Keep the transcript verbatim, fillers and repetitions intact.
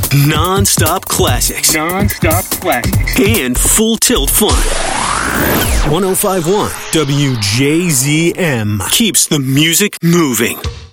Non-stop classics. Non-stop classics. And full tilt fun. one oh five point one W J Z M keeps the music moving.